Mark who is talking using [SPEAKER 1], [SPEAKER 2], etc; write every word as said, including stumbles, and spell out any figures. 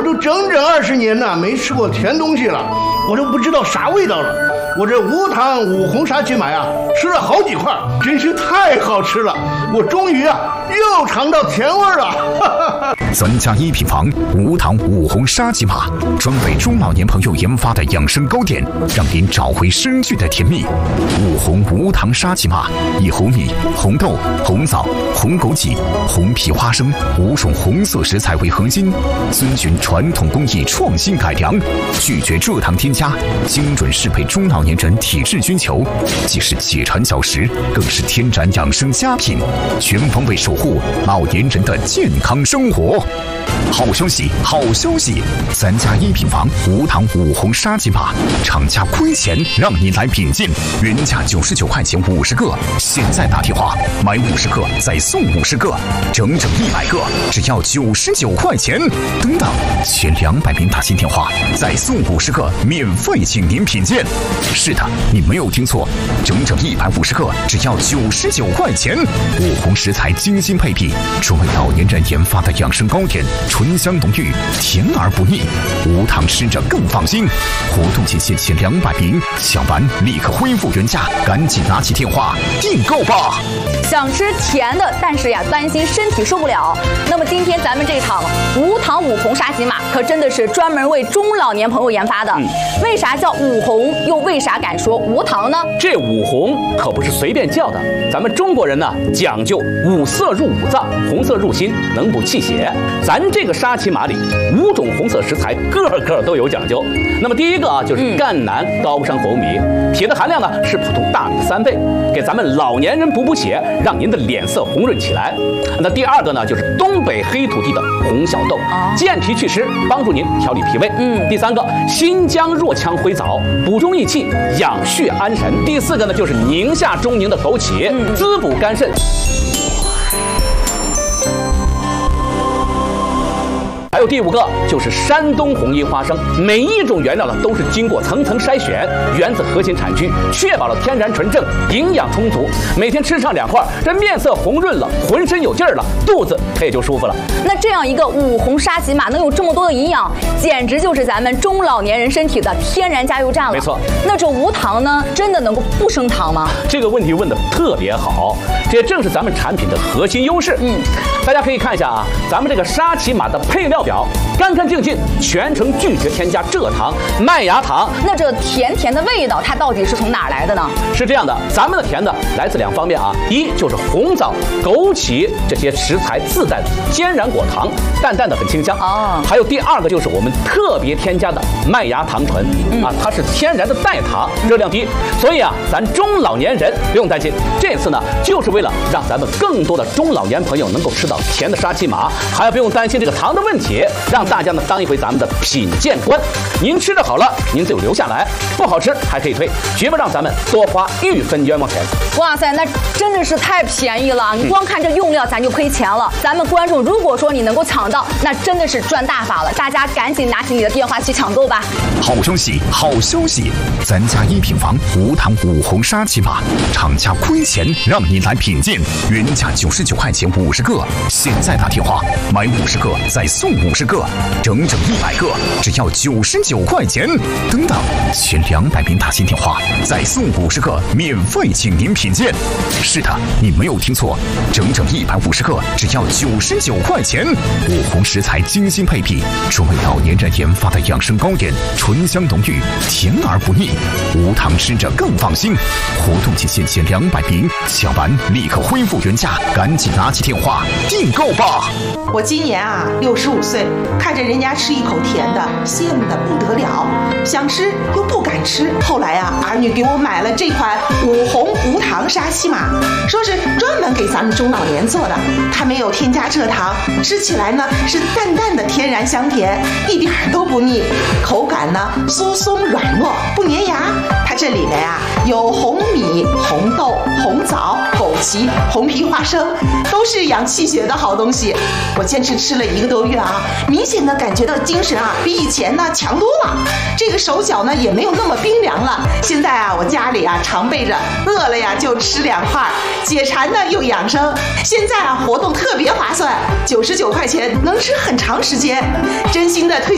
[SPEAKER 1] 都整整二十年呢没吃过甜东西了，我都不知道啥味道了。我这无糖五红沙琪玛呀，吃了好几块，真是太好吃了。我终于啊又尝到甜味了。
[SPEAKER 2] 咱家一品房无糖五红沙琪玛，专为中老年朋友研发的养生糕点，让您找回生趣的甜蜜。五红无糖沙琪玛以红米、红豆、红枣、红枸杞、红皮花生五种红色食材为核心，遵循传统工艺创新改良，拒绝蔗糖添加，精准适配中老年人体质需求，既是解馋小食，更是天然养生佳品，全方位守护老年人的健康生活。好消息，好消息！咱家一品房无糖五红沙琪玛，厂家亏钱让您来品鉴，原价九十九块钱五十个，现在打电话买五十个再送五十个，整整一百个，只要九十九块钱。等等，前两百名打进电话再送五十个，免费请您品鉴。是的，你没有听错，整整一百五十个，只要九十九块钱。五红食材精心配比，专为老年人研发的养生糕点。醇香浓郁，甜而不腻，无糖吃着更放心。活动期限前两百名，抢完立刻恢复原价，赶紧拿起电话订购吧！
[SPEAKER 3] 想吃甜的，但是呀担心身体受不了。那么今天咱们这场无糖五红沙琪玛可真的是专门为中老年朋友研发的。嗯、为啥叫五红，又为啥敢说无糖呢？
[SPEAKER 4] 这五红可不是随便叫的，咱们中国人呢讲究五色入五脏，红色入心，能补气血。咱这个沙琪玛里五种红色食材个个都有讲究。那么第一个啊就是赣南高山红米，铁的含量呢是普通大米的三倍，给咱们老年人补补血，让您的脸色红润起来。那第二个呢就是东北黑土地的红小豆，健脾祛湿，帮助您调理脾胃。嗯。第三个新疆若羌灰枣，补中益气，养血安神。第四个呢就是宁夏中宁的枸杞，滋补肝肾。还有第五个就是山东红樱花生，每一种原料呢都是经过层层筛选，源自核心产区，确保了天然纯正，营养充足。每天吃上两块，这面色红润了，浑身有劲儿了，肚子它也就舒服了。
[SPEAKER 3] 那这样一个五红沙琪玛能有这么多的营养，简直就是咱们中老年人身体的天然加油站了。
[SPEAKER 4] 没错。
[SPEAKER 3] 那这无糖呢，真的能够不升糖吗？
[SPEAKER 4] 这个问题问得特别好，这正是咱们产品的核心优势。嗯，大家可以看一下啊，咱们这个沙琪玛的配料表干干净净，全程拒绝添加蔗糖、麦芽糖。
[SPEAKER 3] 那这甜甜的味道，它到底是从哪儿来的呢？
[SPEAKER 4] 是这样的，咱们的甜的来自两方面啊，一就是红枣、枸杞这些食材自带的天然果糖，淡淡的很清香啊。还有第二个就是我们特别添加的麦芽糖醇、嗯、啊，它是天然的代糖，热量低，所以啊，咱中老年人不用担心。这次呢，就是为了让咱们更多的中老年朋友能够吃到甜的沙琪玛，还要不用担心这个糖的问题。让大家呢当一回咱们的品鉴官，您吃着好了，您就留下来；不好吃还可以退，绝不让咱们多花一分冤枉钱。
[SPEAKER 3] 哇塞，那真的是太便宜了！你光看这用料，咱就赔钱了。咱们观众如果说你能够抢到，那真的是赚大发了！大家赶紧拿起你的电话去抢购吧！
[SPEAKER 2] 好消息，好消息！咱家一品房无糖五红沙琪玛，厂家亏钱让您来品鉴，原价九十九块钱五十个，现在打电话买五十个再送五十个，整整一百个，只要九十九块钱。等等，前两百名打进电话再送五十个，免费请您品鉴。是的，你没有听错，整整一百五十个，只要九十九块钱。五红食材精心配比，专为老年人研发的养生糕点，醇香浓郁，甜而不腻，无糖吃着更放心。活动期限前两百名，抢完立刻恢复原价，赶紧拿起电话订购吧！
[SPEAKER 5] 我今年啊六十五岁，看着人家吃一口甜的，羡慕的不得了，想吃又不敢吃。后来啊，儿女给我买了这款五红无糖沙琪玛，说是专门给咱们中老年做的，它没有添加蔗糖，吃起来呢是淡淡的天然香甜，一点都不腻，口感呢酥松软糯，不粘牙。它这里面啊有红米、红豆、红枣、枸杞、红皮花生，都是养气血的好东西。我坚持吃了一个多月啊，明显的感觉到精神啊比以前呢强多了，这个手脚呢也没有那么冰凉了。现在啊，我家里啊常备着，饿了呀就吃两块，解馋呢又养生。现在啊活动特别划算，九十九块钱能吃很长时间，真心的推荐。